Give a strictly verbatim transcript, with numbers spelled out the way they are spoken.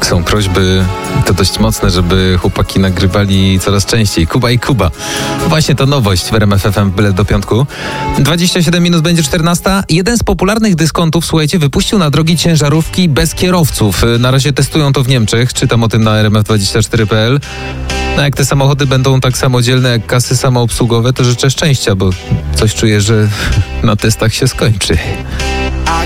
Są prośby, to dość mocne, żeby chłopaki nagrywali coraz częściej. Kuba i Kuba. Właśnie to nowość w R M F F M, bilet do piątku. dwadzieścia siedem minut będzie czternasta. Jeden z popularnych dyskontów, słuchajcie, wypuścił na drogi ciężarówki bez kierowców. Na razie testują to w Niemczech. Czytam o tym na R M F dwadzieścia cztery kropka p l. No jak te samochody będą tak samodzielne jak kasy samoobsługowe, to życzę szczęścia, bo coś czuję, że na testach się skończy.